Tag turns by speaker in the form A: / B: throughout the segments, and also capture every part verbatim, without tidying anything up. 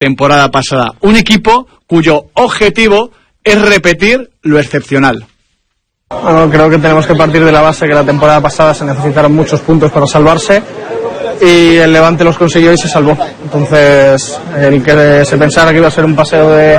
A: temporada pasada. Un equipo cuyo objetivo es repetir lo excepcional.
B: Bueno, creo que tenemos que partir de la base que la temporada pasada se necesitaron muchos puntos para salvarse y el Levante los consiguió y se salvó. Entonces, el que se pensara que iba a ser un paseo de,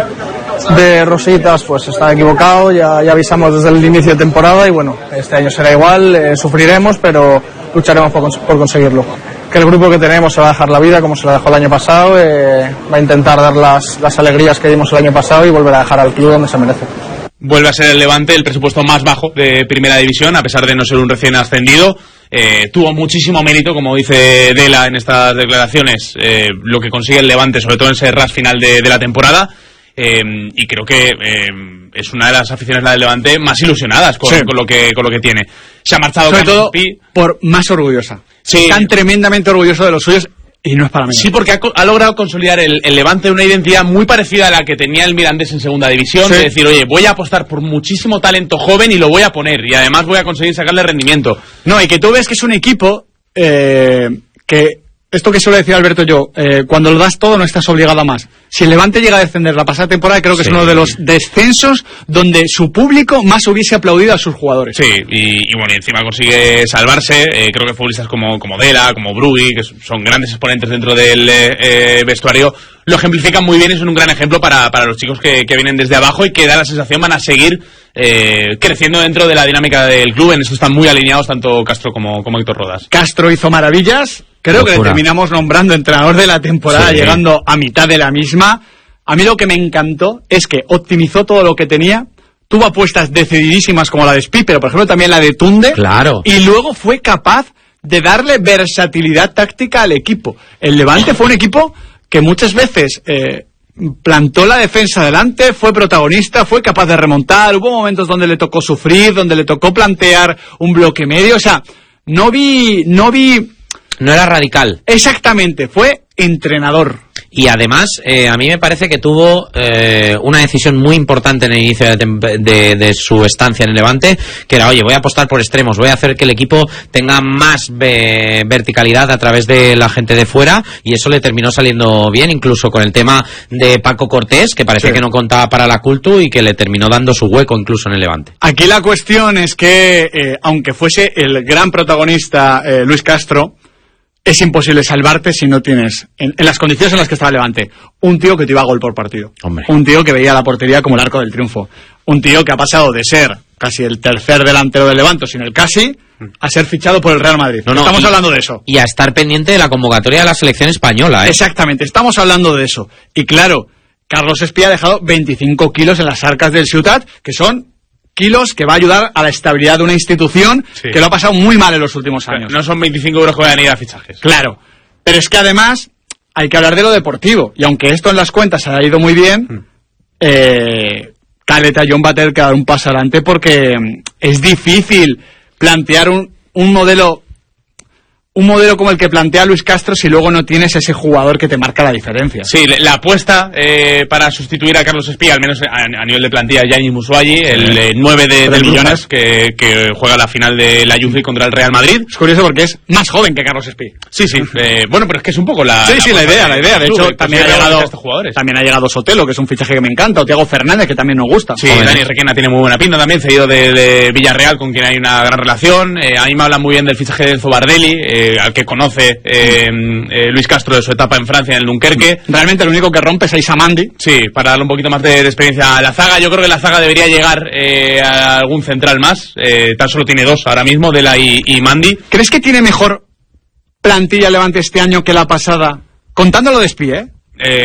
B: de rositas, pues está equivocado. Ya, ya avisamos desde el inicio de temporada y bueno, este año será igual, eh, sufriremos, pero lucharemos por, por conseguirlo. Que el grupo que tenemos se va a dejar la vida como se la dejó el año pasado, eh, va a intentar dar las, las alegrías que dimos el año pasado y volver a dejar al club donde se merece.
C: Vuelve a ser el Levante el presupuesto más bajo de Primera División, a pesar de no ser un recién ascendido. Eh, tuvo muchísimo mérito, como dice Dela en estas declaraciones, eh, lo que consigue el Levante, sobre todo en ese ras final de, de la temporada. Eh, y creo que eh, es una de las aficiones, la del Levante, más ilusionadas con, sí. con lo que con lo que tiene. Se ha marchado
A: sobre todo
C: Pi.
A: por más orgullosa.
C: Sí.
A: Tan tremendamente orgulloso de los suyos. Y no es para mí.
C: Sí, porque ha, ha logrado consolidar el, el Levante una identidad muy parecida a la que tenía el Mirandés en segunda división. Sí. De decir, oye, voy a apostar por muchísimo talento joven y lo voy a poner. Y además voy a conseguir sacarle rendimiento.
A: No, y que tú ves que es un equipo eh, que... Esto que suele decir Alberto yo, eh, cuando lo das todo no estás obligado a más. Si el Levante llega a descender la pasada temporada, creo que sí. Es uno de los descensos donde su público más hubiese aplaudido a sus jugadores.
C: Sí, y, y bueno, y encima consigue salvarse. Eh, creo que futbolistas como, como Dela, como Brugui, que son grandes exponentes dentro del eh, vestuario, lo ejemplifican muy bien y son un gran ejemplo para, para los chicos que, que vienen desde abajo y que da la sensación van a seguir eh, creciendo dentro de la dinámica del club. En eso están muy alineados tanto Castro como, como Héctor Rodas.
A: Castro hizo maravillas. Creo que le terminamos nombrando entrenador de la temporada, sí. Llegando a mitad de la misma. A mí lo que me encantó es que optimizó todo lo que tenía, tuvo apuestas decididísimas como la de Spi, pero por ejemplo también la de Tunde.
D: Claro.
A: Y luego fue capaz de darle versatilidad táctica al equipo. El Levante fue un equipo que muchas veces eh, plantó la defensa delante, fue protagonista, fue capaz de remontar. Hubo momentos donde le tocó sufrir, donde le tocó plantear un bloque medio. O sea, no vi... no vi
D: No era radical.
A: Exactamente, fue entrenador.
D: Y además, eh, a mí me parece que tuvo eh, una decisión muy importante en el inicio de, de, de su estancia en el Levante, que era, oye, voy a apostar por extremos, voy a hacer que el equipo tenga más ve- verticalidad a través de la gente de fuera, y eso le terminó saliendo bien, incluso con el tema de Paco Cortés, que parecía sí. que no contaba para la Cultu y que le terminó dando su hueco incluso en el Levante.
A: Aquí la cuestión es que, eh, aunque fuese el gran protagonista eh, Luis Castro, es imposible salvarte si no tienes, en, en las condiciones en las que estaba el Levante, un tío que te iba a gol por partido.
D: Hombre.
A: Un tío que veía la portería como el arco del triunfo. Un tío que ha pasado de ser casi el tercer delantero del Levante, sin el casi, a ser fichado por el Real Madrid. No, no, estamos y, hablando de eso.
D: Y a estar pendiente de la convocatoria de la selección española, ¿eh?
A: Exactamente, estamos hablando de eso. Y claro, Carlos Espí ha dejado veinticinco kilos en las arcas del Ciutat, que son kilos que va a ayudar a la estabilidad de una institución sí. que lo ha pasado muy mal en los últimos años.
C: No son veinticinco euros que vayan a ir a fichajes.
A: Claro, pero es que además hay que hablar de lo deportivo, y aunque esto en las cuentas ha ido muy bien, mm. eh, Caleta John va a tener que dar un paso adelante, porque es difícil plantear un, un modelo un modelo como el que plantea Luis Castro si luego no tienes ese jugador que te marca la diferencia.
C: Sí, la apuesta eh, para sustituir a Carlos Espí, al menos a, a nivel de plantilla, Gianni Musuagi, el eh, nueve de, del millones que, que juega la final de la Youth League contra el Real Madrid.
A: Es curioso porque es más joven que Carlos Espí.
C: Sí, sí. Eh, bueno, pero es que es un poco la...
A: Sí, la sí, la idea, la idea. De hecho,
C: club,
A: también, ha llegado, también ha llegado Sotelo, que es un fichaje que me encanta, o Thiago Fernández, que también nos gusta.
C: Sí, Joder. Dani Requena tiene muy buena pinta también, cedido de, de Villarreal, con quien hay una gran relación. Eh, a mí me hablan muy bien del fichaje de Enzo Bardelli, eh, al que conoce Eh, eh, Luis Castro de su etapa en Francia, en el Dunkerque.
A: Realmente lo único que rompe es a Isamandi.
C: Sí, para darle un poquito más de, de experiencia a la zaga. Yo creo que la zaga debería llegar eh, a algún central más. Eh, tan solo tiene dos ahora mismo, Dela y, y Mandi.
A: ¿Crees que tiene mejor plantilla Levante este año que la pasada? Contándolo de Espí, ¿eh?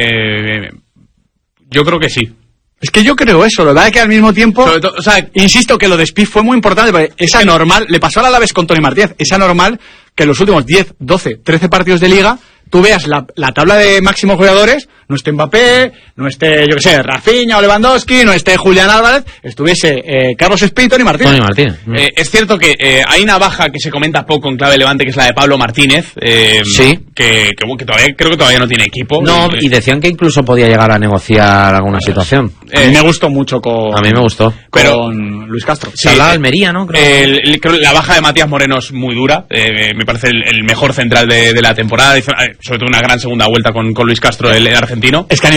C: eh yo creo que sí.
A: Es que yo creo eso, la verdad es que al mismo tiempo,
C: Sobre todo, o sea,
A: insisto que lo de Espí fue muy importante, porque es anormal, le pasó al Alavés con Toni Martínez, es anormal que en los últimos diez, doce, trece partidos de liga tú veas la, la tabla de máximos goleadores, no esté Mbappé, no esté, yo qué sé, Rafinha o Lewandowski, no esté Julián Álvarez, estuviese eh, Carlos Espí y Toni Martínez.
D: Toni Martínez.
C: Eh, es cierto que eh, hay una baja que se comenta poco en clave Levante, que es la de Pablo Martínez. Eh,
D: sí.
C: Que, que, que todavía creo que todavía no tiene equipo.
D: No, y decían que incluso podía llegar a negociar alguna situación.
A: Eh, a mí me gustó mucho con...
D: A mí me gustó.
A: Pero, con Luis Castro.
D: Se hablaba de Almería, ¿no? Creo.
C: El, el, creo la baja de Matías Moreno es muy dura. Eh, me parece el, el mejor central de, de la temporada. Sobre todo una gran segunda vuelta con, con Luis Castro, el, el argentino. argentino.
A: Es que